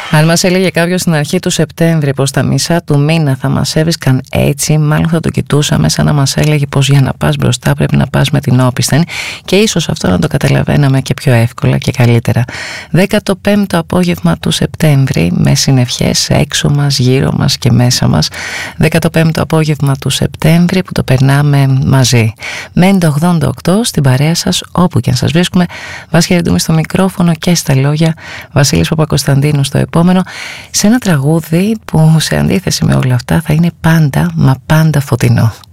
Αν μας έλεγε κάποιος στην αρχή του Σεπτέμβρη πως τα μισά του μήνα θα μας έβρισκαν έτσι, μάλλον θα το κοιτούσαμε σαν να μας έλεγε πως για να πας μπροστά πρέπει να πας με την όπισθεν, και ίσως αυτό να το καταλαβαίναμε και πιο εύκολα και καλύτερα. 15ο απόγευμα του Σεπτέμβρη, με συνευχές έξω μας, γύρω μας και μέσα μας. 15ο απόγευμα του Σεπτέμβρη που το περνάμε μαζί. Μένει το 88 στην παρέα σας όπου και αν σας βρίσκουμε. Вас χαιρετούμε στο μικρόφωνο και στα λόγια, Βασίλης Παπακοσταντίνου στο επόμενο, σε ένα τραγούδι που σε αντίθεση με όλα αυτά θα είναι πάντα μα πάντα φωτεινό.